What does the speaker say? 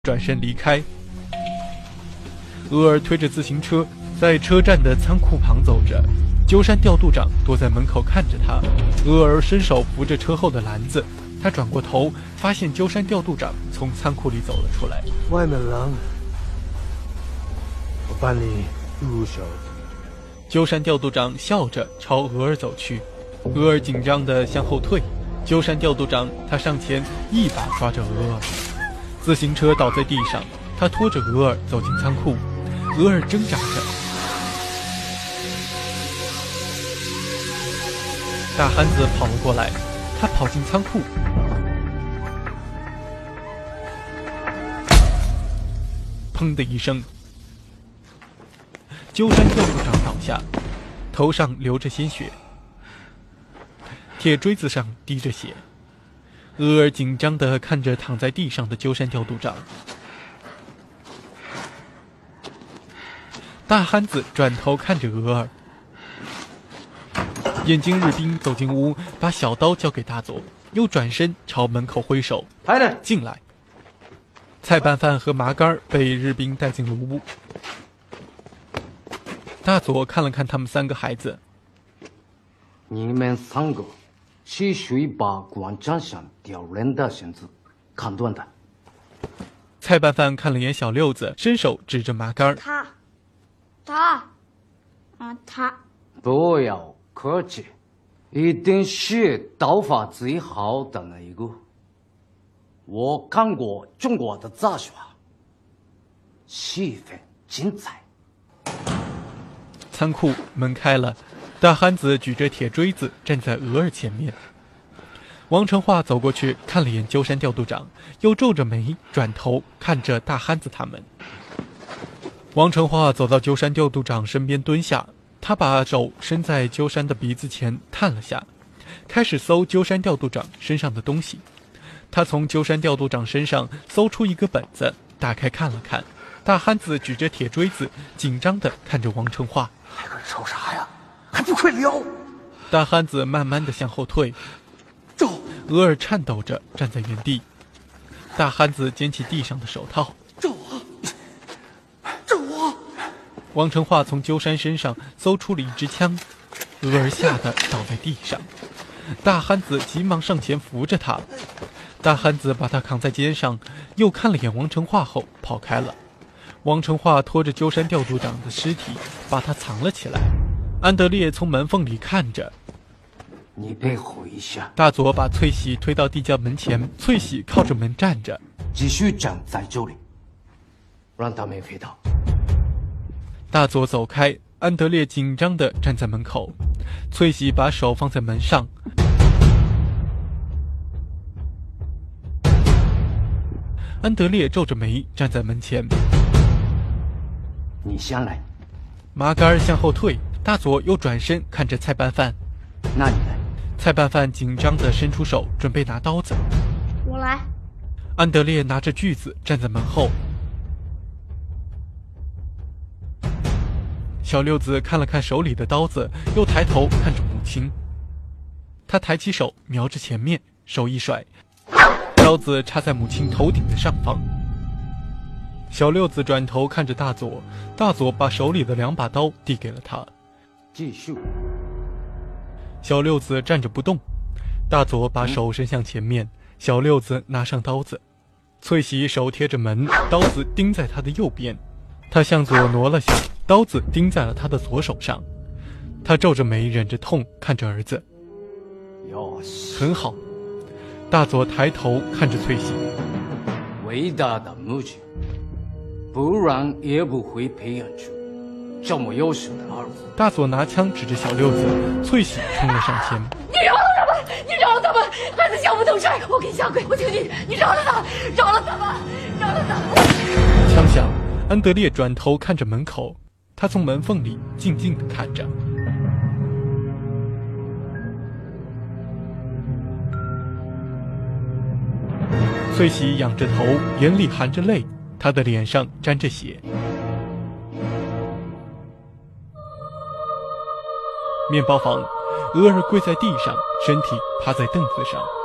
转身离开。额尔推着自行车在车站的仓库旁走着，鸠山调度长躲在门口看着他。额尔伸手扶着车后的篮子，他转过头，发现鸠山调度长从仓库里走了出来。 外面冷，我帮你入手。 鸠山调度长笑着朝额尔走去，额尔紧张地向后退。鸠山调度长他上前一把抓着额尔，自行车倒在地上，他拖着额尔走进仓库，额尔挣扎着。大憨子跑了过来，他跑进仓库，砰的一声，鸠山调度长倒下，头上流着鲜血，铁锥子上滴着血。额尔紧张地看着躺在地上的鸠山调度长。大憨子转头看着额尔。眼镜日兵走进屋，把小刀交给大佐，又转身朝门口挥手：“进来。”菜拌饭和麻杆被日兵带进了屋。大佐看了看他们三个孩子：“ 你们三个是谁把馆长想丢人的绳子砍断的？” 菜拌饭看了眼小六子，伸手指着麻杆：“ 他。” 不要客气，一定是刀法最好的那一个。我看过中国的杂耍，十分精彩。 仓库门开了，大憨子举着铁锥子站在额尔前面。王成化走过去看了眼鸠山调度长，又皱着眉转头看着大憨子他们。王成化走到鸠山调度长身边蹲下，他把手伸在鸠山的鼻子前探了下，开始搜鸠山调度长身上的东西。他从鸠山调度长身上搜出一个本子，打开看了看。大憨子举着铁锥子，紧张地看着王成化：“ 这个瞅啥呀？还不快溜！” 大憨子慢慢地向后退， 走。 额尔颤抖着站在原地。大憨子捡起地上的手套：“ 走啊！” 王成化从鸠山身上搜出了一支枪，额尔吓得倒在地上。大憨子急忙上前扶着他，大憨子把他扛在肩上，又看了眼王成化后跑开了。王成化拖着鸠山调度长的尸体，把他藏了起来。安德烈从门缝里看着。 你配合一下。 大佐把翠喜推到地窖门前，翠喜靠着门站着， 继续站在这里，让他们飞到。 大佐走开，安德烈紧张地站在门口，翠喜把手放在门上。安德烈皱着眉站在门前。 你先来。 麻杆向后退，大佐又转身看着菜拌饭。 那你来。 菜拌饭紧张地伸出手，准备拿刀子。 我来。 安德烈拿着锯子站在门后。小六子看了看手里的刀子，又抬头看着母亲。他抬起手瞄着前面，手一甩，刀子插在母亲头顶的上方。小六子转头看着大佐，大佐把手里的2把刀递给了他。 继续。 小六子站着不动，大佐把手伸向前面，小六子拿上刀子。翠喜手贴着门，刀子钉在他的右边，他向左挪了下，刀子钉在了他的左手上。他皱着眉忍着痛看着儿子。很好。大佐抬头看着翠喜。 伟大的母亲，不然也不会培养出这么优秀的儿子。 大佐拿枪指着小六子，翠喜冲了上前。 你饶了他们！你饶了他们！孩子想不通事，我给你下跪，我求你，你饶了他，饶了他们，饶了他们！ 枪响，安德烈转头看着门口，他从门缝里静静地看着。翠喜仰着头，眼里含着泪，她的脸上沾着血。面包房，额尔跪在地上，身体趴在凳子上。